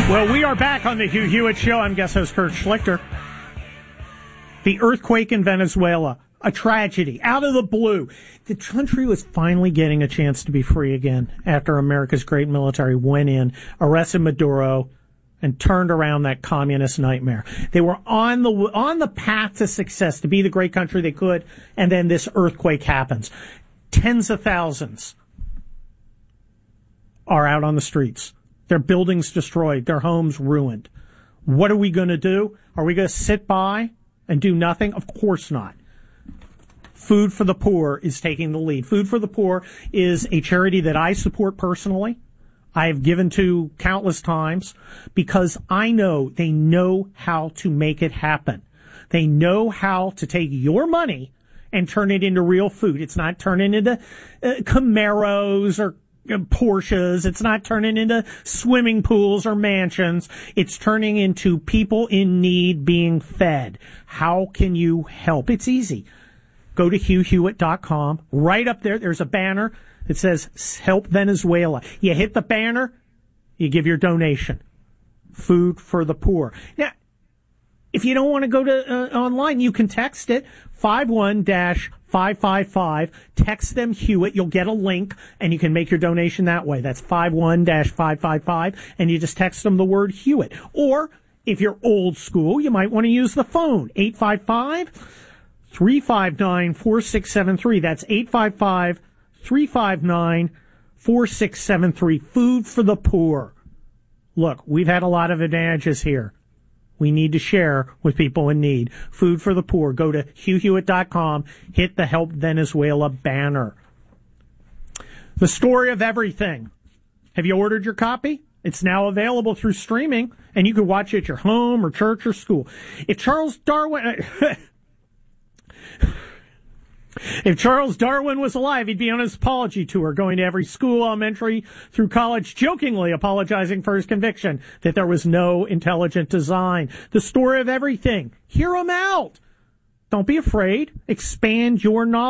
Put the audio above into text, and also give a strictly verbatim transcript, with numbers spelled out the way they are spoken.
Well, we are back on the Hugh Hewitt Show. I'm guest host Kurt Schlichter. The earthquake in Venezuela, a tragedy, out of the blue. The country was finally getting a chance to be free again after America's great military went in, arrested Maduro, and turned around that communist nightmare. They were on the on the path to success, to be the great country they could, and then this earthquake happens. Tens of thousands are out on the streets. Their buildings destroyed, their homes ruined. What are we going to do? Are we going to sit by and do nothing? Of course not. Food for the Poor is taking the lead. Food for the Poor is a charity that I support personally. I have given to countless times because I know they know how to make it happen. They know how to take your money and turn it into real food. It's not turning into uh, Camaros or Porsches. It's not turning into swimming pools or mansions. It's turning into people in need being fed. How can you help? It's easy. Go to hugh hewitt dot com. Right up there, there's a banner that says Help Venezuela. You hit the banner, you give your donation. Food for the Poor. Now, if you don't want to go to uh, online, you can text it, five one dash five five five. Text them Hewitt. You'll get a link, and you can make your donation that way. That's five one dash five five five, and you just text them the word Hewitt. Or, if you're old school, you might want to use the phone, eight five five, three five nine, four six seven three. That's eight five five, three five nine, four six seven three. Food for the Poor. Look, we've had a lot of advantages here. We need to share with people in need. Food for the Poor. Go to hugh hewitt dot com. Hit the Help Venezuela banner. The Story of Everything. Have you ordered your copy? It's now available through streaming, and you can watch it at your home or church or school. If Charles Darwin... If Charles Darwin was alive, he'd be on his apology tour, going to every school, elementary, through college, jokingly apologizing for his conviction that there was no intelligent design. The Story of Everything. Hear him out. Don't be afraid. Expand your knowledge.